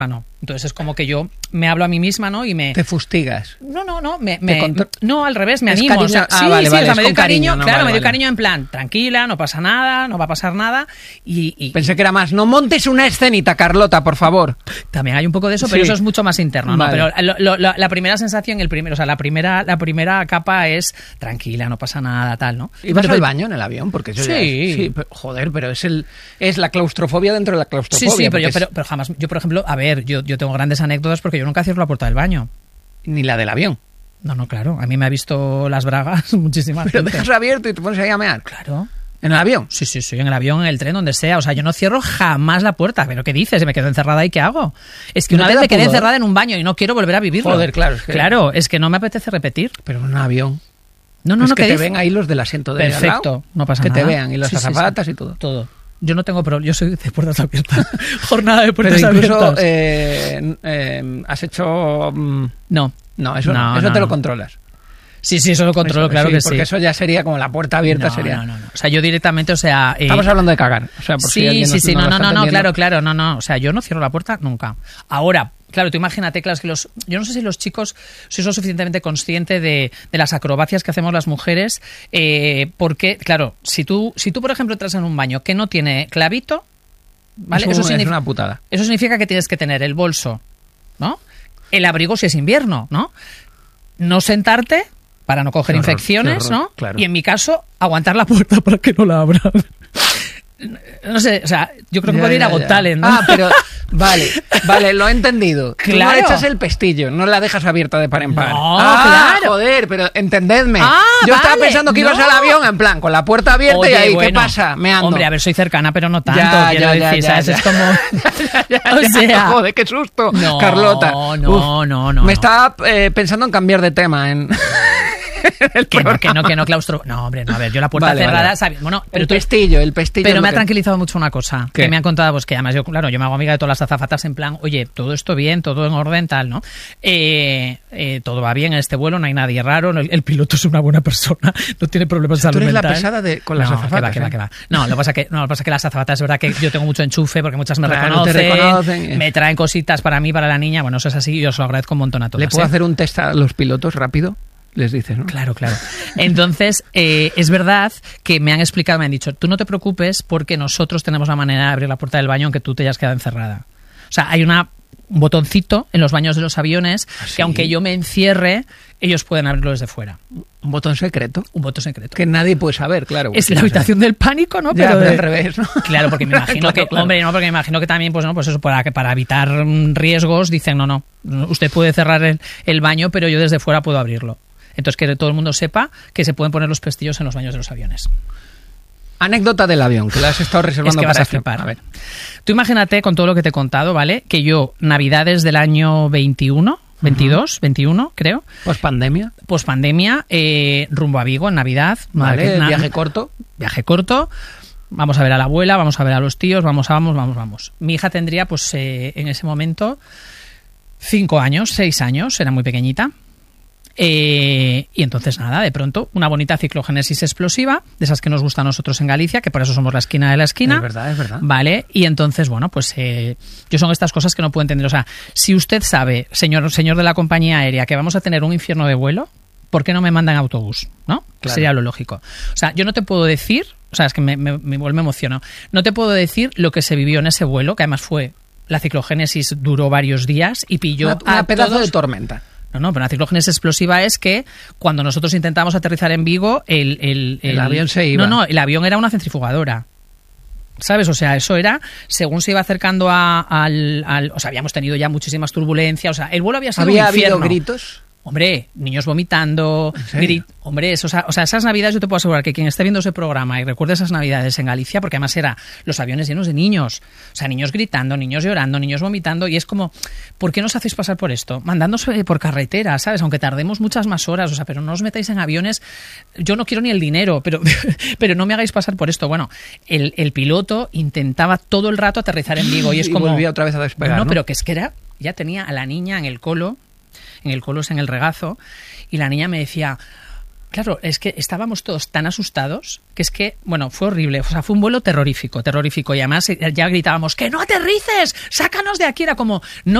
no. Entonces es como que yo me hablo a mí misma, ¿no? Y me... Te fustigas. No, no, al revés, me animo. Cariño. O sea, Vale, o sea, me dio cariño, no, claro, vale, me dio vale. cariño en plan, tranquila, no pasa nada, no va a pasar nada. Y Pensé que era más, no montes una escenita, Carlota, por favor. también hay un poco de eso, pero Sí. eso es mucho más interno, ¿no? Vale. Pero la primera sensación, o sea, la primera capa es tranquila, no pasa nada, tal, ¿no? ¿Y vas al baño en el avión? Porque eso ya Sí. es, pero, joder, pero es la claustrofobia dentro de la claustrofobia. Sí, porque pero jamás, yo por ejemplo, a ver, yo tengo grandes anécdotas porque yo nunca cierro la puerta del baño. ni la del avión. No, claro, a mí me ha visto las bragas muchísimas Pero gente. dejas abierto y te pones ahí a mear. Claro. ¿En el avión? Sí, en el avión, en el tren, donde sea. O sea, yo no cierro jamás la puerta. ¿Pero qué dices? ¿Me quedo encerrada y qué hago? Es que ¿No una te vez da me quedé pudor? encerrada en un baño y no quiero volver a vivirlo. Joder, claro, es que no me apetece repetir. Pero en un avión. No, Es que ¿qué te dices? ven ahí los del asiento de al Perfecto, lado, no pasa que nada. te vean y las Sí, azafatas y todo. Todo. Yo no tengo problema, yo soy de puertas abiertas. Jornada de Pero puertas incluso abiertas. has hecho... No. No, eso No, te no. lo controlas. Sí, eso lo controlo, Eso, claro sí, que sí. porque eso ya sería como la puerta abierta. sería. No. O sea, yo directamente, o sea... Estamos hablando de cagar. O sea, por si alguien Sí, no lo está entendiendo. claro, no. O sea, yo no cierro la puerta nunca. Ahora, claro, tú imagínate, claro, es que yo no sé si los chicos sois lo suficientemente conscientes de las acrobacias que hacemos las mujeres, porque, claro, si tú, por ejemplo, entras en un baño que no tiene clavito, ¿vale? Eso significa, es una putada. Eso significa que tienes que tener el bolso, ¿no? El abrigo si es invierno, ¿no? No sentarte para no coger Qué horror, infecciones, qué horror, ¿no? claro. Y en mi caso, aguantar la puerta para que no la abran. No sé, o sea, yo creo que puedo ir a Got Talent, ¿no? Ah, pero vale, lo he entendido. Tú Claro. no le echas el pestillo, no la dejas abierta de par en par. No, claro. Joder, pero entendedme. Ah, Yo estaba vale, pensando que ibas no. al avión en plan, con la puerta abierta Oye, y ahí, ¿qué bueno, pasa? Meando. Hombre, a ver, soy cercana, pero no tanto, Ya, quiero decir, ¿sabes? Es como... O sea... Joder, qué susto, No, Carlota. no. Me estaba pensando en cambiar de tema en... el Que programa. no, claustro... No, hombre, no, a ver, yo la puerta Vale, cerrada, vale. ¿sabes? Bueno, El tú- pestillo. Pero es me lo ha que- tranquilizado mucho una cosa, ¿Qué? que me han contado, pues que además yo me hago amiga de todas las azafatas en plan, oye, todo esto bien, todo en orden, tal, ¿no? Todo va bien en este vuelo, no hay nadie raro, el piloto es una buena persona, no tiene problemas de salud Tú eres la mental. pesada con las azafatas. Que va. No, lo que pasa es que las azafatas es verdad que yo tengo mucho enchufe porque muchas me Claro, te reconocen. me traen cositas para mí, para la niña, bueno, eso es así y os lo agradezco un montón a todas. ¿Le puedo ¿eh? hacer un test a los pilotos rápido? Les dices, ¿no? Claro. Entonces, es verdad que me han explicado, me han dicho, tú no te preocupes porque nosotros tenemos la manera de abrir la puerta del baño aunque tú te hayas quedado encerrada. O sea, hay un botoncito en los baños de los aviones ¿sí? que aunque yo me encierre, ellos pueden abrirlo desde fuera. Un botón secreto. Un botón secreto. Que nadie puede saber, claro. Es la habitación del pánico, ¿no? Ya, pero de- al revés, ¿no? Claro, porque me imagino Claro, que, hombre, no, porque me imagino que también, pues no, pues eso, para evitar riesgos, dicen, no, usted puede cerrar el baño, pero yo desde fuera puedo abrirlo. Entonces, que todo el mundo sepa que se pueden poner los pestillos en los baños de los aviones. Anécdota del avión, que la has estado Es reservando que vas para a flipar. A ver. Tú imagínate, con todo lo que te he contado, ¿vale? Que yo, Navidades del año 21, creo, Pospandemia. pospandemia, rumbo a Vigo en Navidad. Vale, Madre- viaje corto. Viaje corto. Vamos a ver a la abuela, vamos a ver a los tíos, vamos. Mi hija tendría, pues, en ese momento 5 años, 6 años, era muy pequeñita. Y entonces nada, de pronto una bonita ciclogénesis explosiva, de esas que nos gusta a nosotros en Galicia, que por eso somos la esquina de la esquina. Es verdad. Vale, y entonces, bueno, pues yo son estas cosas que no puedo entender. O sea, si usted sabe, señor de la compañía aérea, que vamos a tener un infierno de vuelo, ¿por qué no me mandan autobús? ¿No? Claro. Sería lo lógico. O sea, yo no te puedo decir, o sea, es que me emociono, no te puedo decir lo que se vivió en ese vuelo, que además fue, la ciclogénesis duró varios días y pilló Una a pedazo todos. de tormenta. No, pero la ciclogénesis explosiva es que cuando nosotros intentamos aterrizar en Vigo, el avión se iba. No, el avión era una centrifugadora. ¿Sabes? O sea, eso era, según se iba acercando al... O sea, habíamos tenido ya muchísimas turbulencias. O sea, el vuelo había sido ¿Había un infierno. habido gritos? Hombre, niños vomitando, ¿En serio? hombre, eso, o sea, esas navidades yo te puedo asegurar que quien esté viendo ese programa y recuerde esas navidades en Galicia, porque además era los aviones llenos de niños, o sea, niños gritando, niños llorando, niños vomitando, y es como, ¿por qué nos hacéis pasar por esto? Mandándose por carretera, ¿sabes? Aunque tardemos muchas más horas, o sea, pero no os metáis en aviones, yo no quiero ni el dinero, pero no me hagáis pasar por esto. Bueno, el piloto intentaba todo el rato aterrizar en Vigo y es Y como... volvía otra vez a despegar, ¿no? pero que es que ya tenía a la niña en el colo, en el regazo, y la niña me decía, Claro, es que estábamos todos tan asustados que es que, bueno, fue horrible. O sea, fue un vuelo terrorífico. Y además ya gritábamos, ¡que no aterrices! ¡Sácanos de aquí! Era como, no